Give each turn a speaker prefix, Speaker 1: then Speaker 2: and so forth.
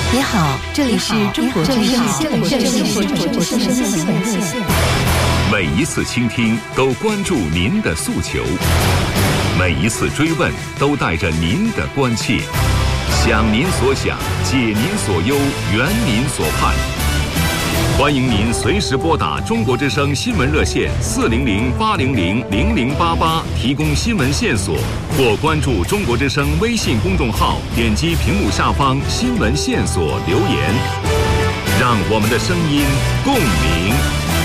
Speaker 1: 你好，这里是中国之声新闻热线。
Speaker 2: 每一次倾听都关注您的诉求，每一次追问都带着您的关切，想您所想，解您所忧，圆您所盼。欢迎您随时拨打中国之声新闻热线400-800-0088提供新闻线索，或关注中国之声微信公众号，点击屏幕下方新闻线索留言，让我们的声音共鸣。